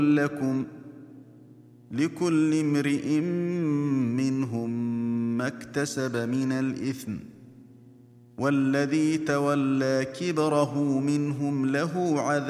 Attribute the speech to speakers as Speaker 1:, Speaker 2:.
Speaker 1: لكم لكل امرئ منهم ما اكتسب من الإثم والذي تولى كبره منهم له عذاب